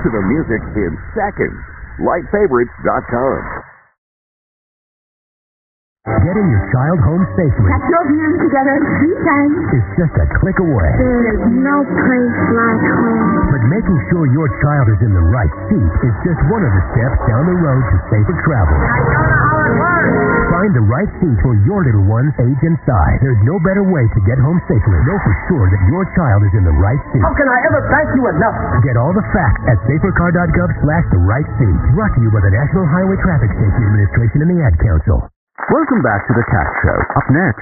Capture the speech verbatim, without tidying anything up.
to the music in seconds. light favorites dot com. Getting your child home safely. I drove him together three times. Is just a click away. There is no place like home. But making sure your child is in the right seat is just one of the steps down the road to safer travel. I don't know how it works. Find the right seat for your little one's age and size. There's no better way to get home safely. Know for sure that your child is in the right seat. How can I ever thank you enough? Get all the facts at safercar dot gov slash the right seat. Brought to you by the National Highway Traffic Safety Administration and the Ad Council. Welcome back to the Cat Show. Up next,